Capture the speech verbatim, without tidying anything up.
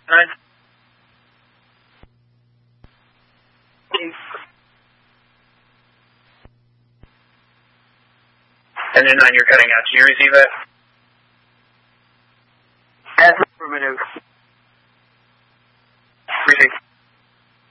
Nine. Engine nine, you're cutting out. Can you receive that? Affirmative.